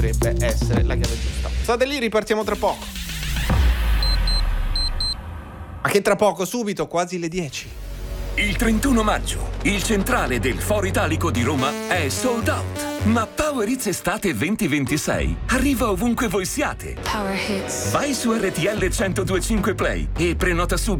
dovrebbe essere la chiave giusta. State lì, ripartiamo tra poco. Ma che tra poco, subito, quasi le 10. Il 31 maggio, il centrale del Foro Italico di Roma è sold out. Ma Power Hits Estate 2026 arriva ovunque voi siate. Power Hits. Vai su RTL 1025 Play e prenota subito